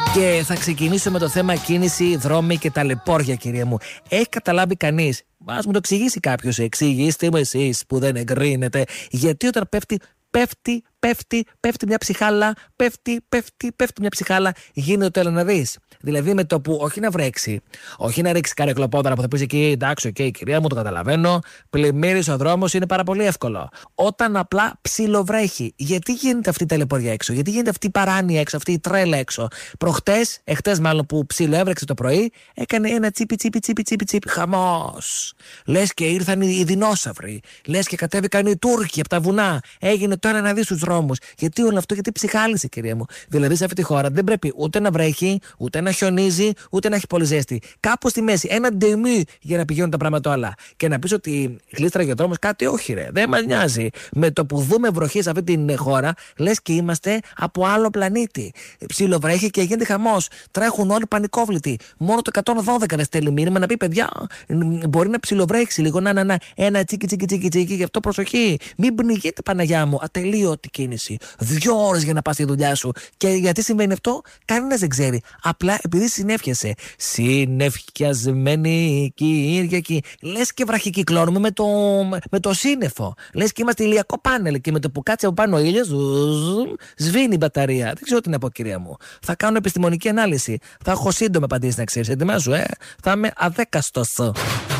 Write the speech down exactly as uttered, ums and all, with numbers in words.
Και θα ξεκινήσω με το θέμα κίνηση, δρόμοι και ταλαιπώρια, κυρία μου. Έχει καταλάβει κανείς? Ας μου το εξηγήσει κάποιος. Εξηγήστε μου εσείς που δεν εγκρίνετε. Γιατί όταν πέφτει, πέφτει, πέφτει, πέφτει μια ψυχάλα, πέφτει, πέφτει, πέφτει μια ψυχάλα, γίνεται το έλα να δεις. Δηλαδή με το που όχι να βρέξει, όχι να ρίξει καρεκλοπόδαρα που θα πεις εκεί, εντάξει, οκ, okay, κυρία μου, το καταλαβαίνω, πλημμύρης ο δρόμος, είναι πάρα πολύ εύκολο. Όταν απλά ψιλοβρέχει, γιατί γίνεται αυτή η ταλαιπωρία έξω, γιατί γίνεται αυτή η παράνοια έξω, αυτή η τρέλα έξω. Προχτές, εχτες μάλλον που ψιλοέβρεξε το πρωί, έκανε ένα τσίπι τσίπι τσίπι τσίπι τσίπι. Χαμός. Λες και ήρθαν οι δεινόσαυροι. Λες και κατέβηκαν οι Τούρκοι από τα βουνά. Έγινε τώρα να δει στους δρόμους. Γιατί όλο αυτό, γιατί ψυχάλισε, κυρία μου. Δηλαδή σε αυτή τη χώρα δεν πρέπει ούτε να βρέχει, ούτε να χιονίζει, ούτε να έχει πολύ ζέστη. Κάπου στη μέση, ένα ντεμί για να πηγαίνουν τα πράγματα όλα. Και να πεις ότι γλίστραγε ο δρόμος, κάτι όχι, ρε. Δεν μας νοιάζει. Με το που δούμε βροχή σε αυτή την χώρα, λες και είμαστε από άλλο πλανήτη. Ψιλοβρέχει και γίνεται χαμός. Τρέχουν όλοι πανικόβλητοι. Μόνο το εκατόν δώδεκα δεν στέλνει μήνυμα να πει: παιδιά, μπορεί να ψιλοβρέξει λίγο. Να, να, να. Ένα τσίκι, τσίκι, τσίκι, τσίκι. Γι' αυτό προσοχή. Μην πνιγείτε, Παναγιά μου. Ατελείωτη κίνηση. Δύο ώρες για να πας στη δουλειά σου. Και γιατί συμβαίνει αυτό, κανένας δεν ξέρει. Απλά επειδή συνέφιασε. Συνεφιασμένη Κυριακή. Λες και βραχικυκλώνουμε με το, με το σύννεφο. Λες και είμαστε ηλιακό πάνελ. Και με το που κάτσει από πάνω ο ήλιος, σβήνει η μπαταρία. Δεν ξέρω τι να πω, κυρία μου. Θα κάνω επιστημονική ανάλυση. Θα έχω σύντομα απαντήσει, να ξέρεις. Ετοιμάζω, ε. Θα είμαι αδέκαστος.